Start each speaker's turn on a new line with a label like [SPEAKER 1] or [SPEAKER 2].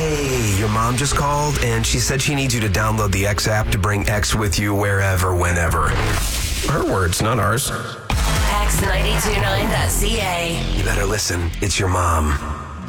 [SPEAKER 1] Hey, your mom just called, and she said she needs you to download the X app to bring X with you wherever, whenever. Her words, not ours.
[SPEAKER 2] X929.ca.
[SPEAKER 1] You better listen. It's your mom.